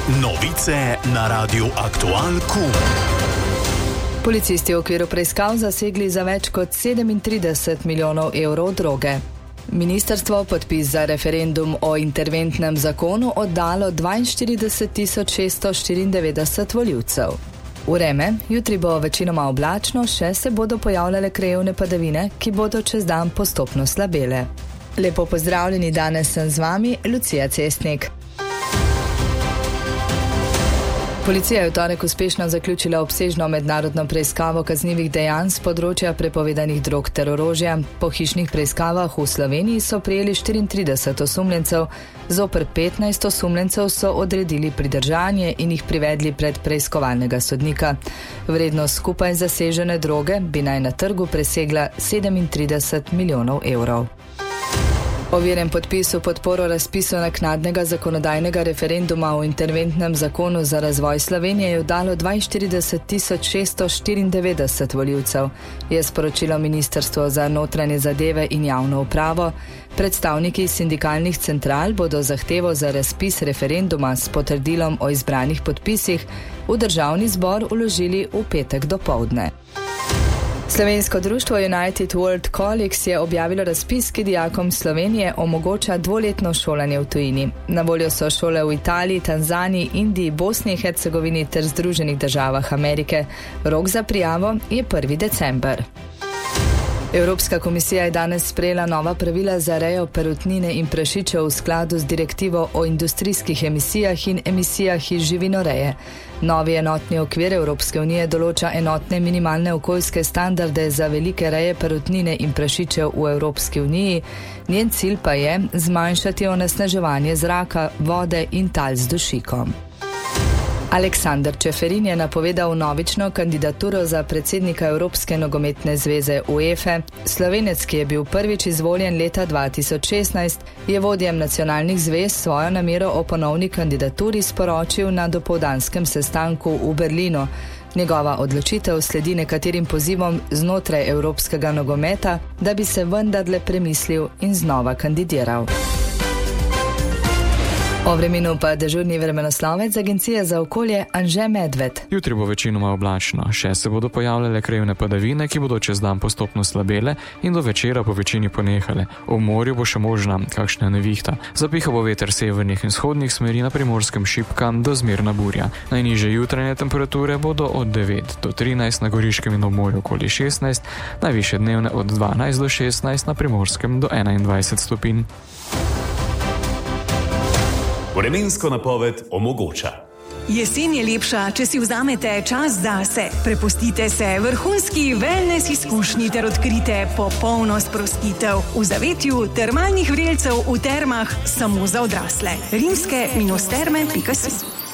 Novice na Radiu Aktual KUM. Policisti v okviru preiskav zasegli za več kot 37 milijonov evrov droge. Ministrstvo podpis za referendum o interventnem zakonu oddalo 42.694 volivcev. Vreme, jutri bo večinoma oblačno, še se bodo pojavljale krajevne padavine, ki bodo čez dan postopno slabele. Lepo pozdravljeni, danes sem z vami, Lucija Cestnik. Policija je v torek uspešno zaključila obsežno mednarodno preiskavo kaznivih dejanj s področja prepovedanih drog ter orožja. Po hišnih preiskavah v Sloveniji so prijeli 34 osumljencev, zoper 15 osumljencev so odredili pridržanje in jih privedli pred preiskovalnega sodnika. Vrednost skupaj zasežene droge bi naj na trgu presegla 37 milijonov evrov. Overjen podpis v podporo razpisu naknadnega zakonodajnega referenduma o interventnem zakonu za razvoj Slovenije je oddalo 42.694 volivcev, je sporočilo Ministrstvo za notranje zadeve in javno upravo. Predstavniki sindikalnih central bodo zahtevo za razpis referenduma s potrdilom o izbranih podpisih v Državni zbor vložili v petek dopoldne. Slovensko društvo United World Colleagues je objavilo razpis, ki dijakom Slovenije omogoča dvoletno šolanje v tujini. Na voljo so šole v Italiji, Tanzaniji, Indiji, Bosni in Hercegovini ter Združenih državah Amerike. Rok za prijavo je 1. december. Evropska komisija je danes sprejela nova pravila za rejo perutnine in prašičev v skladu z direktivo o industrijskih emisijah in emisijah iz živinoreje. Novi enotni okvir Evropske unije določa enotne minimalne okoljske standarde za velike reje perutnine in prašičev v Evropski uniji. Njen cilj pa je zmanjšati onesnaževanje zraka, vode in tal z dušikom. Aleksander Čeferin je napovedal novično kandidaturo za predsednika Evropske nogometne zveze UEFA. Slovenec, ki je bil prvič izvoljen leta 2016, je vodjem nacionalnih zvez svojo namero o ponovni kandidaturi sporočil na dopoldanskem sestanku v Berlinu. Njegova odločitev sledi nekaterim pozivom znotraj evropskega nogometa, da bi se vendarle premislil in znova kandidiral. O vremenu pa dežurni vremenoslovec Agencije za okolje Anže Medved. Jutri bo večinoma oblačno, še se bodo pojavljale krajevne padavine, ki bodo čez dan postopno slabele in do večera po večini ponehale. V morju bo še možna kakšna nevihta. Zapiha bo veter severnih in vzhodnih smeri, na Primorskem šibka do zmerna burja. Najnižje jutranje temperature bodo od 9 do 13, na Goriškem in območju okoli 16, najvišje dnevne od 12 do 16, na Primorskem do 21 stopinj. Vremensko napoved omogoča. Jesen je lepša, če si vzamete čas zase. Prepustite se vrhunski wellness izkušnji ter odkrite popolno sprostitev v zavetju termalnih vrelcev v termah samo za odrasle. rimske-terme.si